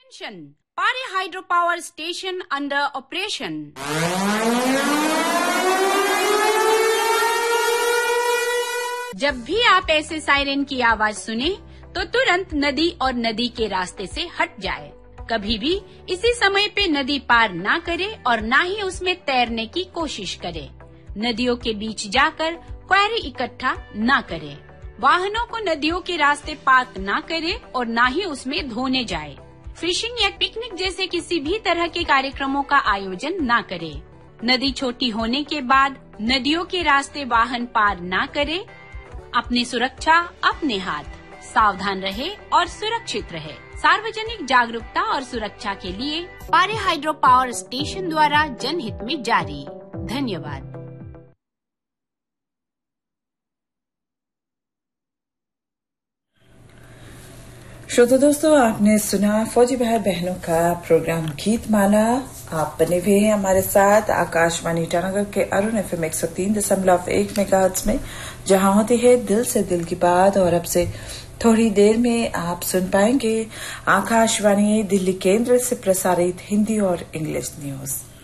Attention! Pari hydropower station under operation. जब भी आप ऐसे सायरन की आवाज सुने तो तुरंत नदी और नदी के रास्ते से हट जाए। कभी भी इसी समय पे नदी पार ना करे और ना ही उसमें तैरने की कोशिश करे। नदियों के बीच जाकर क्वेरी इकट्ठा ना करे। वाहनों को नदियों के रास्ते पार्क ना करे और ना ही उसमें धोने जाए। फिशिंग या पिकनिक जैसे किसी भी तरह के कार्यक्रमों का आयोजन ना करे। नदी छोटी होने के बाद नदियों के रास्ते वाहन पार ना करे। अपनी सुरक्षा अपने हाथ। सावधान रहे और सुरक्षित रहे। सार्वजनिक जागरूकता और सुरक्षा के लिए पारी हाइड्रो पावर स्टेशन द्वारा जनहित में जारी। धन्यवाद। श्रोता दोस्तों, आपने सुना फौजी भाई बहनों का प्रोग्राम गीत माला। आप बने हुए हैं हमारे साथ आकाशवाणी ईटानगर के अरुण FM 103.1 मेगाहर्ट्ज में, जहां होती है दिल से दिल की बात। और अब से थोड़ी देर में आप सुन पाएंगे आकाशवाणी दिल्ली केंद्र से प्रसारित हिंदी और इंग्लिश न्यूज।